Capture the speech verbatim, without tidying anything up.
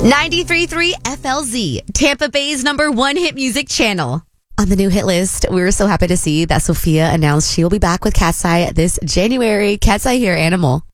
ninety-three point three F L Z, Tampa Bay's number one hit music channel. On the new hit list, we were so happy to see that Sophia announced she will be back with Cat's Eye this January. Cat's Eye here, Animal.